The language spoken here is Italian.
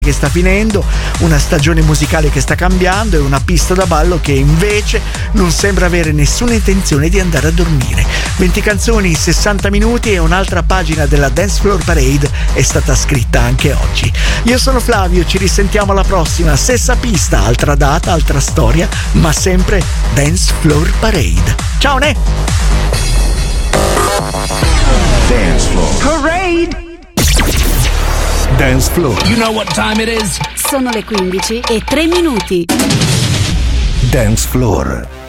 che sta finendo, una stagione musicale che sta cambiando e una pista da ballo che invece non sembra avere nessuna intenzione di andare a dormire. 20 canzoni, 60 minuti e un'altra pagina della Dance Floor Parade è stata scritta anche oggi. Io sono Flavio, ci risentiamo alla prossima, stessa pista, altra data, altra storia, ma sempre Dance Floor Parade. Ciao Ne! Dance Floor Parade. Dance Floor. You know what time it is? Sono le 15:03. Dance Floor.